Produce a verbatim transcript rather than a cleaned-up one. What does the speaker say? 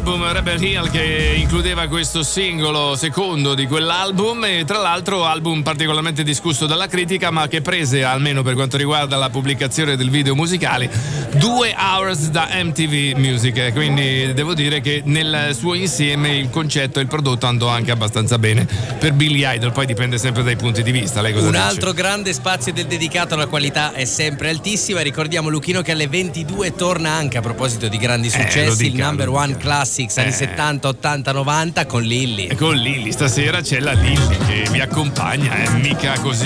l'album Rebel Hill, che includeva questo singolo secondo di quell'album, e tra l'altro album particolarmente discusso dalla critica, ma che prese, almeno per quanto riguarda la pubblicazione del video musicale, due hours da M T V Music, quindi devo dire che nel suo insieme il concetto e il prodotto andò anche abbastanza bene per Billy Idol. Poi dipende sempre dai punti di vista. Lei cosa Un dice? altro grande spazio del dedicato, la qualità è sempre altissima. Ricordiamo, Luchino, che alle ventidue torna anche, a proposito di grandi successi, eh, dica, il number one dica. classics anni Eh. settanta, ottanta, novanta con Lilli. E con Lilli, stasera c'è la Lilli che vi accompagna, eh, mica così